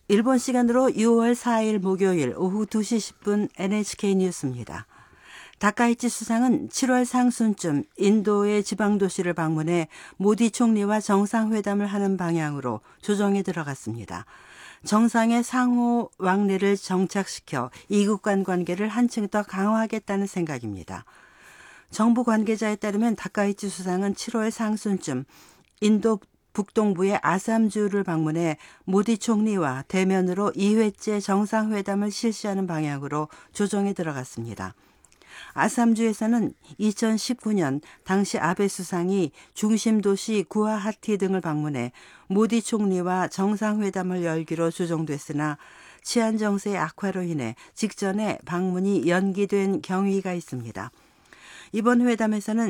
일본 시간으로 6월 4일 목요일 오후 2시 10분 NHK 뉴스입니다. 다카이치 수상은 7월 상순쯤 인도의 지방도시를 방문해 모디 총리와 정상회담을 하는 방향으로 조정에 들어갔습니다. 정상의 상호 왕래를 정착시켜 이국 간 관계를 한층 더 강화하겠다는 생각입니다. 정부 관계자에 따르면 다카이치 수상은 7월 상순쯤 인도 북동부의 아삼주를 방문해 모디 총리와 대면으로 2회째 정상회담을 실시하는 방향으로 조정에 들어갔습니다. 아삼주에서는 2019년 당시 아베 수상이 중심 도시 구와하티 등을 방문해 모디 총리와 정상회담을 열기로 조정됐으나 치안 정세의 악화로 인해 직전에 방문이 연기된 경위가 있습니다. 이번 회담에서는